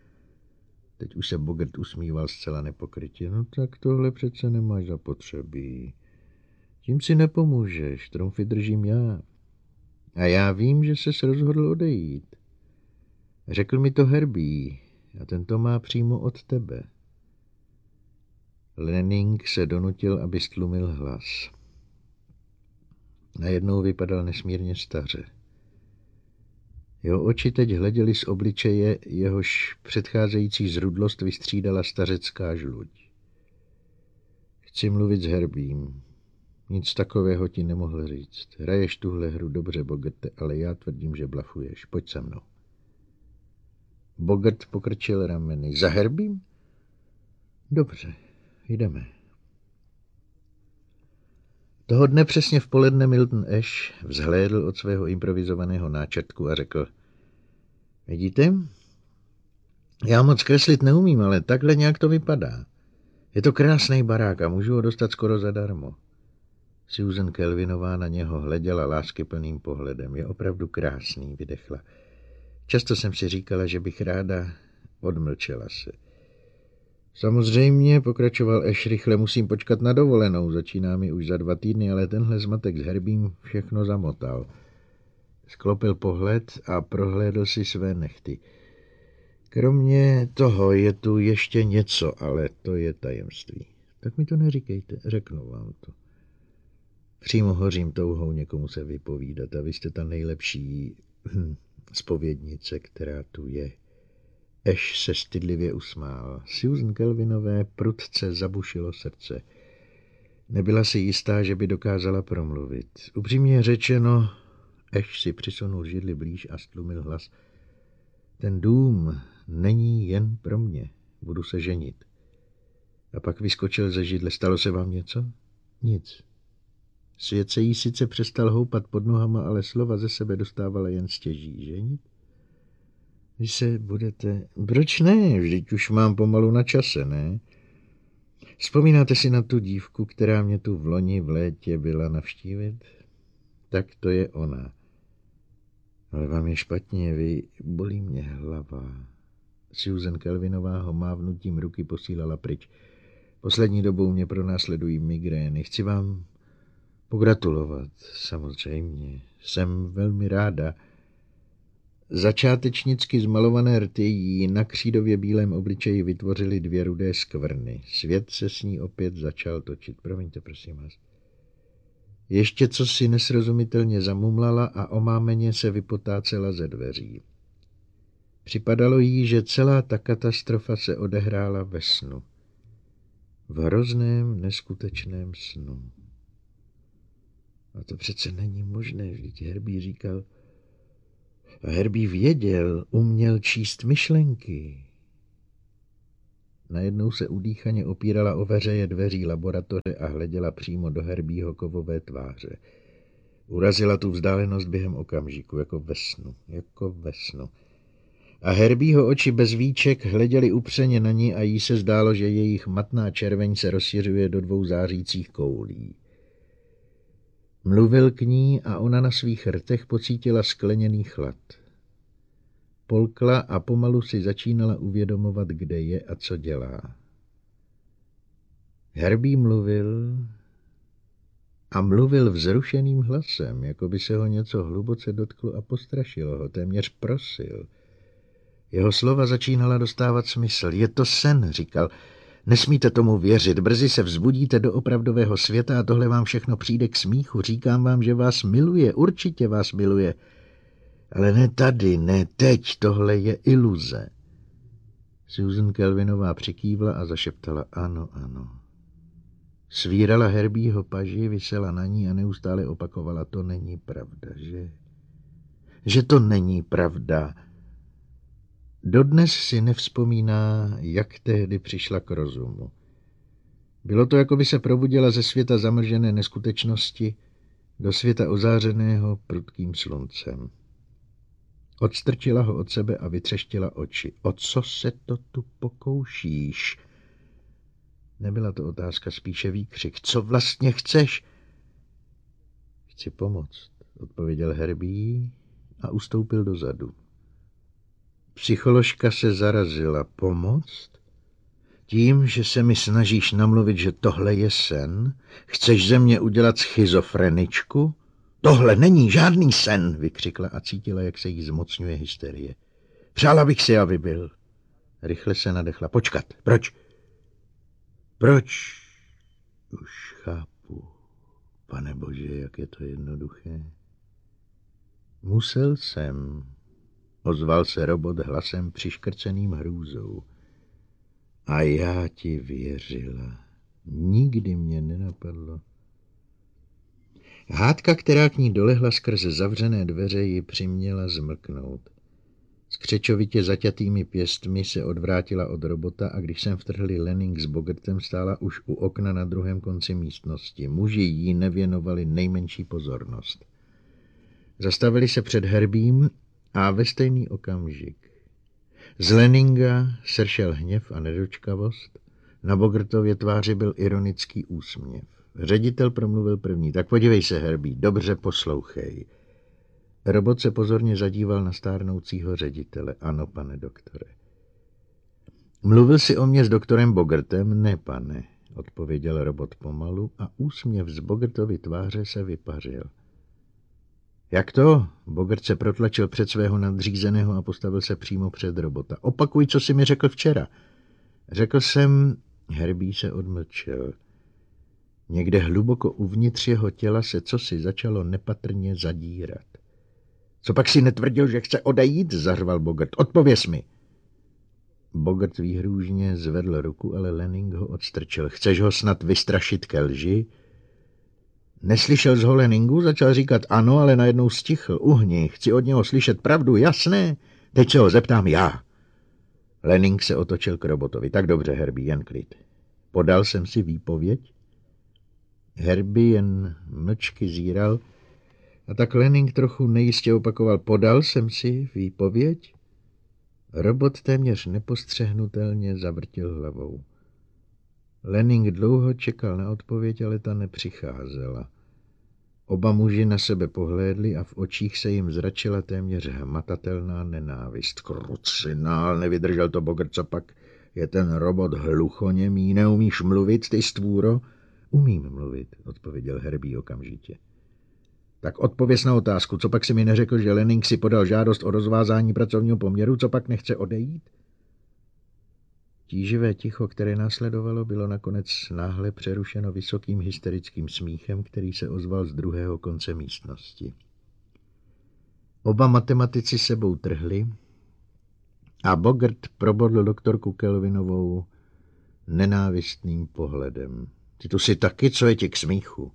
Teď už se Bogart usmíval zcela nepokrytě. No tak tohle přece nemáš zapotřebí. Tím si nepomůžeš, trumfy držím já. A já vím, že ses rozhodl odejít. Řekl mi to Herbie a ten to má přímo od tebe. Lening se donutil, aby stlumil hlas. Najednou vypadal nesmírně staře. Jeho oči teď hleděly z obličeje, jehož předcházející zrudlost vystřídala stařecká žluď. Chci mluvit s Herbiem. Nic takového ti nemohl říct. Hraješ tuhle hru dobře, Bogarte, ale já tvrdím, že blafuješ. Pojď se mnou. Bogart pokrčil rameny. Za Herbiem? Dobře, jdeme. Toho dne přesně v poledne Milton Ash vzhlédl od svého improvizovaného náčrtku a řekl: Vidíte? Já moc kreslit neumím, ale takhle nějak to vypadá. Je to krásný barák a můžu ho dostat skoro zadarmo. Susan Kelvinová na něho hleděla láskyplným pohledem. Je opravdu krásný, vydechla. Často jsem si říkala, že bych ráda, odmlčela se. Samozřejmě, pokračoval Ash rychle, musím počkat na dovolenou. Začíná mi už za 2 týdny, ale tenhle zmatek s Herbiem všechno zamotal. Sklopil pohled a prohlédl si své nehty. Kromě toho je tu ještě něco, ale to je tajemství. Tak mi to neříkejte, řeknu vám to. Přímo hořím touhou někomu se vypovídat a vy jste ta nejlepší zpovědnice, která tu je. Ash se stydlivě usmál. Susan Kelvinové prudce zabušilo srdce. Nebyla si jistá, že by dokázala promluvit. Upřímně řečeno, Ash si přisunul židli blíž a stlumil hlas. Ten dům není jen pro mě. Budu se ženit. A pak vyskočil ze židle. Stalo se vám něco? Nic. Svět se jí sice přestal houpat pod nohama, ale slova ze sebe dostávala jen stěží. Ženit? Vy se budete... Proč ne? Vždyť už mám pomalu na čase, ne? Vzpomínáte si na tu dívku, která mě tu v loni v létě byla navštívit? Tak to je ona. Ale vám je špatně, vy... Bolí mě hlava. Susan Kelvinová ho mávnutím ruky posílala pryč. Poslední dobou mě pronásledují migrény. Chci vám pogratulovat, samozřejmě. Jsem velmi ráda. Začátečnicky zmalované rty jí na křídově bílém obličeji vytvořily 2 rudé skvrny. Svět se s ní opět začal točit. Promiňte, prosím vás. Ještě co si nesrozumitelně zamumlala a omámeně se vypotácela ze dveří. Připadalo jí, že celá ta katastrofa se odehrála ve snu. V hrozném, neskutečném snu. A to přece není možné, vždyť Herbie říkal. A Herbie věděl, uměl číst myšlenky. Najednou se udýchaně opírala o veřeje dveří laboratoře a hleděla přímo do Herbieho kovové tváře. Urazila tu vzdálenost během okamžiku, jako ve snu. A Herbieho oči bez víček hleděly upřeně na ní a jí se zdálo, že jejich matná červeň se rozšiřuje do 2 zářících koulí. Mluvil k ní a ona na svých rtech pocítila skleněný chlad. Polkla a pomalu si začínala uvědomovat, kde je a co dělá. Herbie mluvil a mluvil vzrušeným hlasem, jako by se ho něco hluboce dotklo a postrašilo ho, téměř prosil. Jeho slova začínala dostávat smysl. Je to sen, říkal. Nesmíte tomu věřit, brzy se vzbudíte do opravdového světa a tohle vám všechno přijde k smíchu. Říkám vám, že vás miluje, určitě vás miluje. Ale ne tady, ne teď, tohle je iluze. Susan Kelvinová přikývla a zašeptala ano, ano. Svírala Herbieho paži, visela na ní a neustále opakovala, to není pravda, že to není pravda. Dodnes si nevzpomíná, jak tehdy přišla k rozumu. Bylo to, jako by se probudila ze světa zamlžené neskutečnosti do světa ozářeného prudkým sluncem. Odstrčila ho od sebe a vytřeštila oči. O co se to tu pokoušíš? Nebyla to otázka, spíše výkřik. Co vlastně chceš? Chci pomoct, odpověděl Herbie a ustoupil dozadu. Psycholožka se zarazila. Pomoct? Tím, že se mi snažíš namluvit, že tohle je sen? Chceš ze mě udělat schizofreničku? Tohle není žádný sen, vykřikla a cítila, jak se jí zmocňuje hysterie. Přála bych si, aby byl. Rychle se nadechla. Počkat, proč? Proč? Už chápu. Pane Bože, jak je to jednoduché. Musel jsem, ozval se robot hlasem přiškrceným hrůzou. A já ti věřila. Nikdy mě nenapadlo. Hádka, která k ní dolehla skrze zavřené dveře, ji přiměla zmlknout. S křečovitě zaťatými pěstmi se odvrátila od robota a když sem vtrhli Lanning s Bogertem, stála už u okna na druhém konci místnosti. Muži jí nevěnovali nejmenší pozornost. Zastavili se před Herbiem a ve stejný okamžik. Z Lanninga sršel hněv a nedočkavost, na Bogertově tváři byl ironický úsměv. Ředitel promluvil první. Tak podívej se, Herbie, dobře poslouchej. Robot se pozorně zadíval na stárnoucího ředitele. Ano, pane doktore. Mluvil jsi o mě s doktorem Bogertem? Ne, pane, odpověděl robot pomalu a úsměv z Bogertovy tváře se vypařil. Jak to? Bogert se protlačil před svého nadřízeného a postavil se přímo před robota. Opakuj, co jsi mi řekl včera. Řekl jsem... Herbie se odmlčel. Někde hluboko uvnitř jeho těla se cosi začalo nepatrně zadírat. Co pak si netvrdil, že chce odejít? Zařval Bogert. Odpověz mi. Bogert výhrůžně zvedl ruku, ale Lanning ho odstrčil. Chceš ho snad vystrašit ke lži? Neslyšel z ho Lanningu? Začal říkat ano, ale najednou stichl. Uhni, chci od něho slyšet pravdu, jasné? Teď se ho zeptám já. Lanning se otočil k robotovi. Tak dobře, Herbie, jen klid. Podal jsem si výpověď? Herbie jen mlčky zíral a tak Lanning trochu nejistě opakoval. Podal jsem si výpověď? Robot téměř nepostřehnutelně zavrtil hlavou. Lanning dlouho čekal na odpověď, ale ta nepřicházela. Oba muži na sebe pohlédli a v očích se jim zračila téměř hmatatelná nenávist. Krucinál, nevydržel to Bogert, co pak je ten robot hluchoněmý, neumíš mluvit, ty stvůro? Umím mluvit, odpověděl Herbie okamžitě. Tak odpověz na otázku, co pak si mi neřekl, že Lanning si podal žádost o rozvázání pracovního poměru, co pak nechce odejít? Tíživé ticho, které následovalo, bylo nakonec náhle přerušeno vysokým hysterickým smíchem, který se ozval z druhého konce místnosti. Oba matematici sebou trhli A Bogart probodl doktorku Kelvinovou nenávistným pohledem. Ty tu si taky, co je ti k smíchu?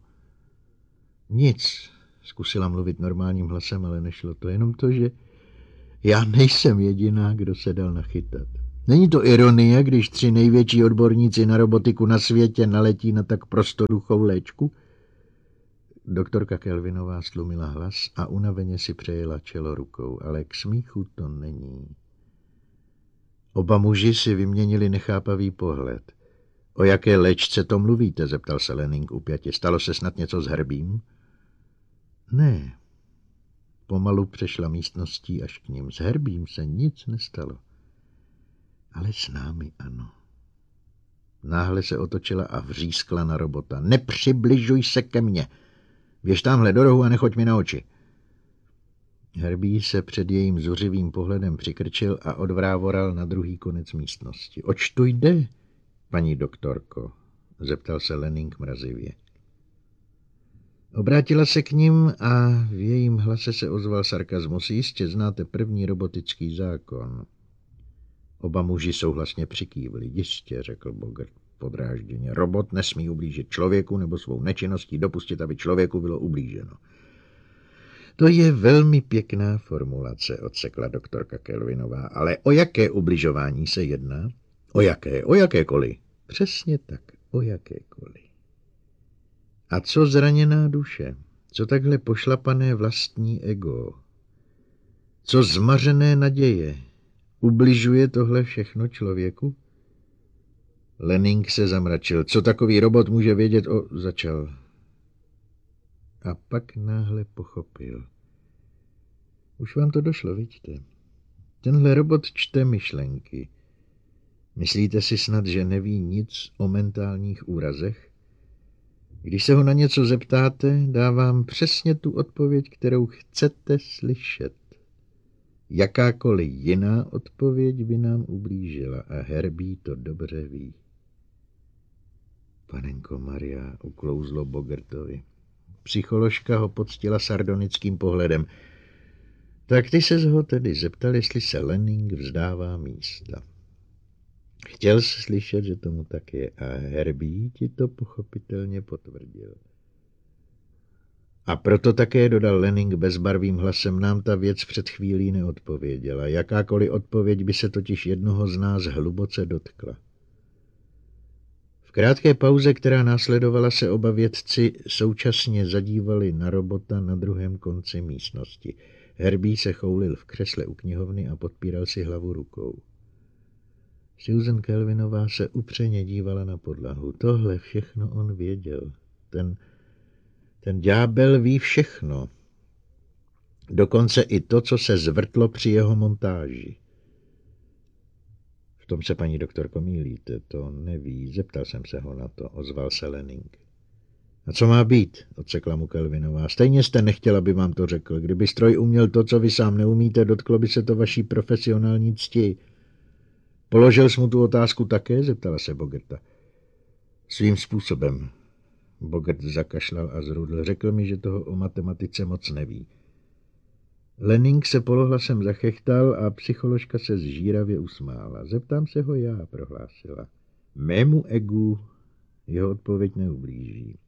Nic. Zkusila mluvit normálním hlasem, ale nešlo to. Jenom to, že já nejsem jediná, kdo se dal nachytat. Není to ironie, když 3 největší odborníci na robotiku na světě naletí na tak prostoduchou léčku? Doktorka Kelvinová stlumila hlas a unaveně si přejela čelo rukou, ale k smíchu to není. Oba muži si vyměnili nechápavý pohled. O jaké léčce to mluvíte? Zeptal se Lening upjatě. Stalo se snad něco s Herbím? Ne. Pomalu přešla místností až k ním. S Herbím se nic nestalo. Ale s námi ano. Náhle se otočila a vřískla na robota. Nepřibližuj se ke mně. Běž tamhle do rohu a nechoď mi na oči. Herbie se před jejím zuřivým pohledem přikrčil a odvrávoral na druhý konec místnosti. Oč tu jde, paní doktorko? Zeptal se Lening mrazivě. Obrátila se k ním a v jejím hlase se ozval sarkazmus. Jistě znáte první robotický zákon. Oba muži souhlasně přikývli. Jistě, řekl Bogart podrážděně. Robot nesmí ublížit člověku nebo svou nečinností dopustit, aby člověku bylo ublíženo. To je velmi pěkná formulace, odsekla doktorka Kelvinová. Ale o jaké ubližování se jedná? O jaké? O jakékoliv. Přesně tak, o jakékoliv. A co zraněná duše? Co takhle pošlapané vlastní ego? Co zmařené naděje? Ubližuje tohle všechno člověku? Lening se zamračil. Co takový robot může vědět začal. A pak náhle pochopil. Už vám to došlo, vidíte? Tenhle robot čte myšlenky. Myslíte si snad, že neví nic o mentálních úrazech? Když se ho na něco zeptáte, dávám přesně tu odpověď, kterou chcete slyšet. Jakákoliv jiná odpověď by nám ublížila a Herbie to dobře ví. Panenko Maria, uklouzlo Bogartovi. Psycholožka ho poctila sardonickým pohledem. Tak ty ses ho tedy zeptal, jestli se Lening vzdává místa. Chtěl jsi slyšet, že tomu tak je a Herbie ti to pochopitelně potvrdil. A proto také, dodal Lening bezbarvým hlasem, nám ta věc před chvílí neodpověděla. Jakákoliv odpověď by se totiž jednoho z nás hluboce dotkla. V krátké pauze, která následovala, se oba vědci současně zadívali na robota na druhém konci místnosti. Herbie se choulil v křesle u knihovny a podpíral si hlavu rukou. Susan Kelvinová se upřeně dívala na podlahu. Tohle všechno on věděl. Ten ďábel ví všechno. Dokonce i to, co se zvrtlo při jeho montáži. V tom se, paní doktorko, mýlíte, to neví. Zeptal jsem se ho na to, ozval se Lening. A co má být, odsekla mu Kelvinová. Stejně jste nechtěla, aby vám to řekl. Kdyby stroj uměl to, co vy sám neumíte, dotklo by se to vaší profesionální cti. Položil jsi mu tu otázku také? Zeptala se Bogarta. Svým způsobem. Bogart zakašlal a zrudl. Řekl mi, že toho o matematice moc neví. Lening se polohlasem zachechtal a psycholožka se zžíravě usmála. Zeptám se ho já, prohlásila. Mému egu jeho odpověď neublíží.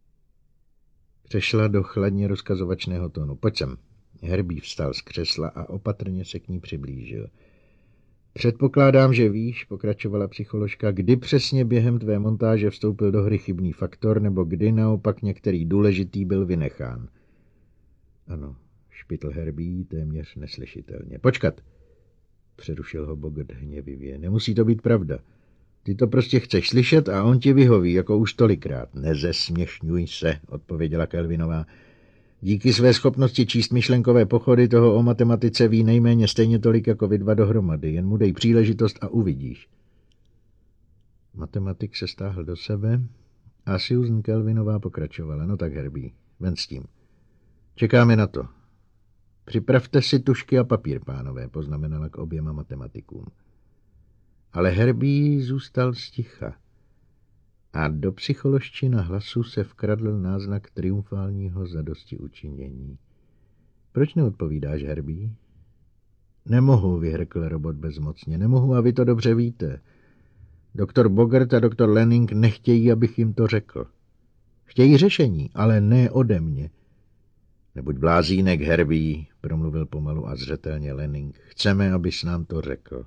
Přešla do chladně rozkazovačného tónu. Pojď sem. Herbie vstal z křesla a opatrně se k ní přiblížil. Předpokládám, že víš, pokračovala psycholožka, kdy přesně během tvé montáže vstoupil do hry chybný faktor, nebo kdy naopak některý důležitý byl vynechán. Ano, špitl Herbie téměř neslyšitelně. Počkat, přerušil ho Bogart hněvivě. Nemusí to být pravda. Ty to prostě chceš slyšet a on ti vyhoví, jako už tolikrát. Nezesměšňuj se, odpověděla Kelvinová. Díky své schopnosti číst myšlenkové pochody toho o matematice ví nejméně stejně tolik jako vy dva dohromady. Jen mu dej příležitost a uvidíš. Matematik se stáhl do sebe a Susan Kelvinová pokračovala. No tak, Herbie, ven s tím. Čekáme na to. Připravte si tušky a papír, pánové, poznamenala k oběma matematikům. Ale Herbie zůstal sticha. A do psycholožčina hlasu se vkradl náznak triumfálního zadostiučinění. Proč neodpovídáš, Herbie? Nemohu, vyhrkl robot bezmocně. Nemohu a vy to dobře víte. Doktor Bogert a doktor Lanning nechtějí, abych jim to řekl. Chtějí řešení, ale ne ode mě. Nebuď blázínek, Herbie, promluvil pomalu a zřetelně Lanning. Chceme, abys nám to řekl.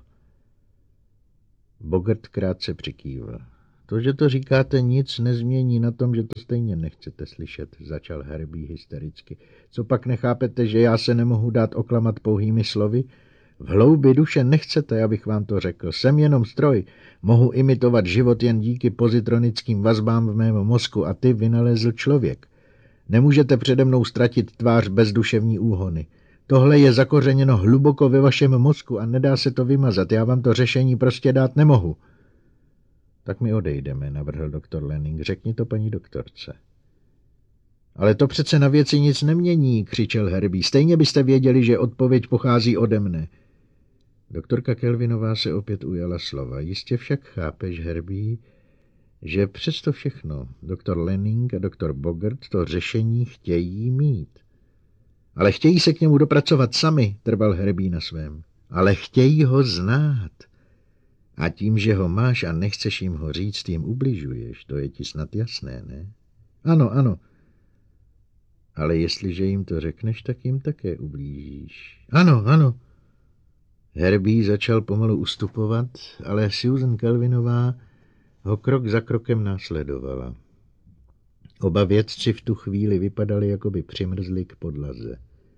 Bogert krátce přikývl. To, že to říkáte, nic nezmění na tom, že to stejně nechcete slyšet, začal Herbie hystericky. Co pak nechápete, že já se nemohu dát oklamat pouhými slovy? V hloubi duše nechcete, abych vám to řekl. Jsem jenom stroj. Mohu imitovat život jen díky pozitronickým vazbám v mém mozku a ty vynalezl člověk. Nemůžete přede mnou ztratit tvář bez duševní úhony. Tohle je zakořeněno hluboko ve vašem mozku a nedá se to vymazat. Já vám to řešení prostě dát nemohu. Tak my odejdeme, navrhl doktor Lanning. Řekni to paní doktorce. Ale to přece na věci nic nemění, křičel Herbie. Stejně byste věděli, že odpověď pochází ode mne. Doktorka Kelvinová se opět ujala slova. Jistě však chápeš, Herbie, že přesto všechno doktor Lanning a doktor Bogert to řešení chtějí mít. Ale chtějí se k němu dopracovat sami, trval Herbie na svém. Ale chtějí ho znát. A tím, že ho máš a nechceš jim ho říct, jim ubližuješ. To je ti snad jasné, ne? Ano, ano. Ale jestliže jim to řekneš, tak jim také ublížíš. Ano, ano. Herbie začal pomalu ustupovat, ale Susan Kelvinová ho krok za krokem následovala. Oba vědci v tu chvíli vypadali, jako by přimrzli k podlaze.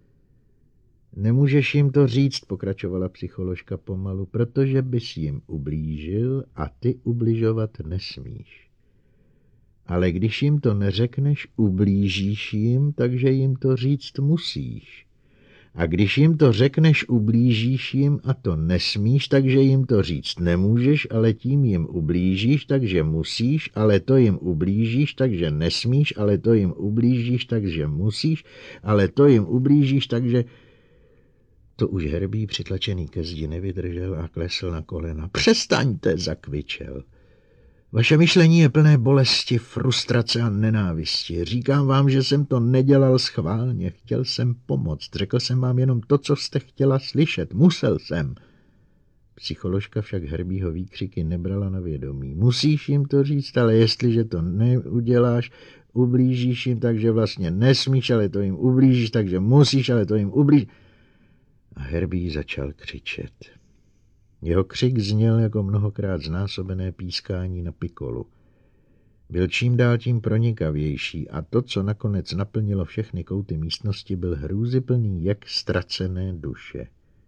Nemůžeš jim to říct, pokračovala psycholožka pomalu, protože bys jim ublížil a ty ubližovat nesmíš. Ale když jim to neřekneš, ublížíš jim, takže jim to říct musíš. A když jim to řekneš, ublížíš jim a to nesmíš, takže jim to říct nemůžeš, ale tím jim ublížíš, takže musíš, ale to jim ublížíš, takže nesmíš, ale to jim ublížíš, takže musíš, ale to jim ublížíš, takže... To už Herbie přitlačený ke zdi nevydržel a klesl na kolena. Přestaňte, zakvičel. Vaše myšlení je plné bolesti, frustrace a nenávisti. Říkám vám, že jsem to nedělal schválně. Chtěl jsem pomoct. Řekl jsem vám jenom to, co jste chtěla slyšet. Musel jsem. Psycholožka však Herbieho výkřiky nebrala na vědomí. Musíš jim to říct, ale jestliže to neuděláš, ublížíš jim, takže vlastně nesmíš, ale to jim ublížíš, takže musíš, ale to jim ublížíš. A Herbie začal křičet. Jeho křik zněl jako mnohokrát znásobené pískání na pikolu. Byl čím dál tím pronikavější a to, co nakonec naplnilo všechny kouty místnosti, byl hrůzyplný jak ztracené duše.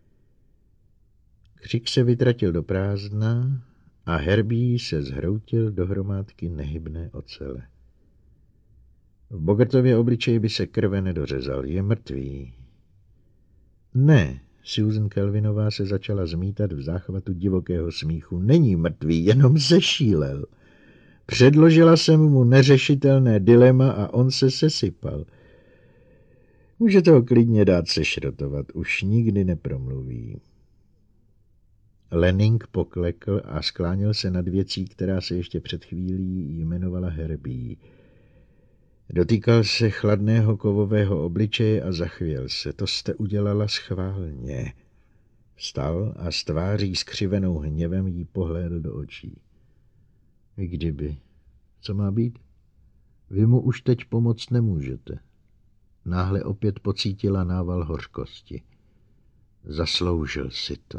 Křik se vytratil do prázdna a Herbie se zhroutil do hromádky nehybné ocele. V Bogertově obličeji by se krve nedořezal. Je mrtvý. Ne, Susan Kelvinová se začala zmítat v záchvatu divokého smíchu. Není mrtvý, jenom zešílel. Předložila jsem mu neřešitelné dilema a on se sesypal. Můžete ho klidně dát sešrotovat, už nikdy nepromluví. Lanning poklekl a skláněl se nad věcí, která se ještě před chvílí jmenovala Herbie. Dotýkal se chladného kovového obličeje a zachvěl se. To jste udělala schválně. Vstal a s tváří skřivenou hněvem jí pohlédl do očí. I kdyby. Co má být? Vy mu už teď pomoct nemůžete. Náhle opět pocítila nával hořkosti. Zasloužil si to.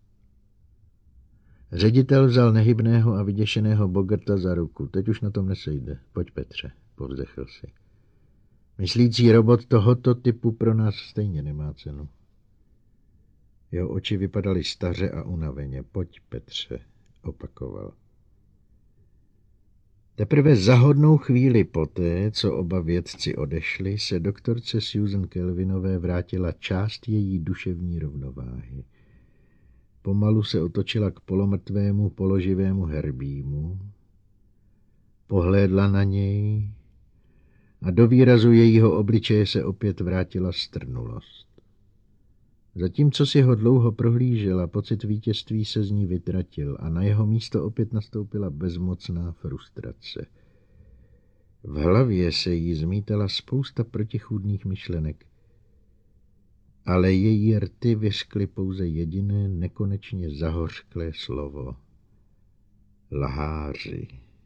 Ředitel vzal nehybného a vyděšeného Bogerta za ruku. Teď už na tom nesejde. Pojď, Petře, povzdechl si. Myslící robot tohoto typu pro nás stejně nemá cenu. Jeho oči vypadaly staře a unaveně. Pojď, Petře, opakoval. Teprve za hodnou chvíli poté, co oba vědci odešli, se doktorce Susan Kelvinové vrátila část její duševní rovnováhy. Pomalu se otočila k polomrtvému, položivému Herbiemu, pohlédla na něj a do výrazu jejího obličeje se opět vrátila strnulost. Zatímco si ho dlouho prohlížela, pocit vítězství se z ní vytratil a na jeho místo opět nastoupila bezmocná frustrace. V hlavě se jí zmítala spousta protichůdných myšlenek. ale její rty vyřkly pouze jediné nekonečně zahořklé slovo. Lháři.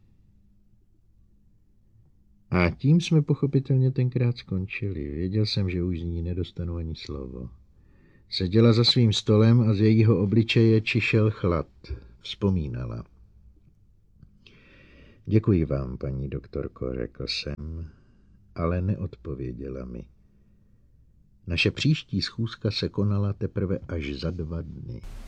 A tím jsme pochopitelně tenkrát skončili. Věděl jsem, že už z ní nedostanu ani slovo. Seděla za svým stolem a z jejího obličeje čišel chlad. Vzpomínala. Děkuji vám, paní doktorko, řekl jsem, ale neodpověděla mi. Naše příští schůzka se konala teprve až za 2 dny.